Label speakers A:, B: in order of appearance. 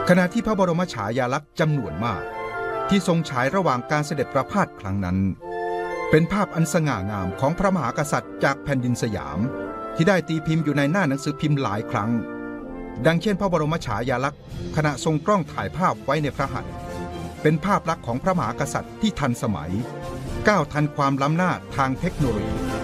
A: ขณะที่พระบรมฉายาลักษณ์จำนวนมากที่ทรงฉายระหว่างการเสด็จประพาสครั้งนั้นเป็นภาพอันสง่างามของพระมหากษัตริย์จากแผ่นดินสยามที่ได้ตีพิมพ์อยู่ในหน้าหนังสือพิมพ์หลายครั้งดังเช่นพระบรมฉายาลักษณ์ขณะทรงกล้องถ่ายภาพไว้ในพระหัตถ์เป็นภาพลักษณ์ของพระมหากษัตริย์ที่ทันสมัยก้าวทันความล้ำหน้าทางเทคโนโลยี